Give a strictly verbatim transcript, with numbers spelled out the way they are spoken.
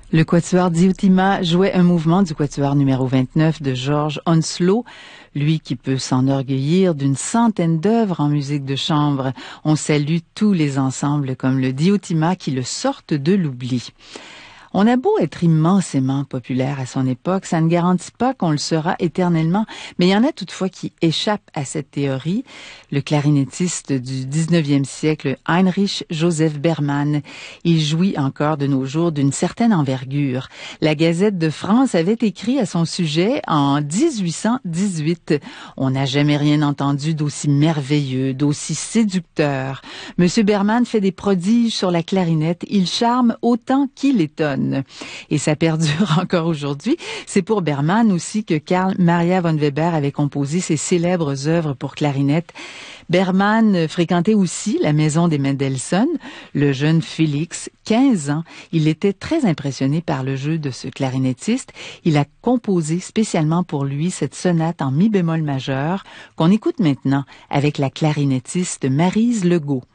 Le quatuor Diotima jouait un mouvement du quatuor numéro vingt-neuf de George Hounslow, lui qui peut s'enorgueillir d'une centaine d'œuvres en musique de chambre. On salue tous les ensembles comme le Diotima qui le sortent de l'oubli. On a beau être immensément populaire à son époque, ça ne garantit pas qu'on le sera éternellement, mais il y en a toutefois qui échappent à cette théorie. Le clarinettiste du dix-neuvième siècle, Heinrich Joseph Berman, il jouit encore de nos jours d'une certaine envergure. La Gazette de France avait écrit à son sujet en dix-huit cent dix-huit. On n'a jamais rien entendu d'aussi merveilleux, d'aussi séducteur. Monsieur Berman fait des prodiges sur la clarinette, il charme autant qu'il étonne. Et ça perdure encore aujourd'hui. C'est pour Berman aussi que Carl Maria von Weber avait composé ses célèbres œuvres pour clarinette. Berman fréquentait aussi la maison des Mendelssohn. Le jeune Félix, quinze ans, il était très impressionné par le jeu de ce clarinettiste. Il a composé spécialement pour lui cette sonate en mi bémol majeur qu'on écoute maintenant avec la clarinettiste Maryse Legault.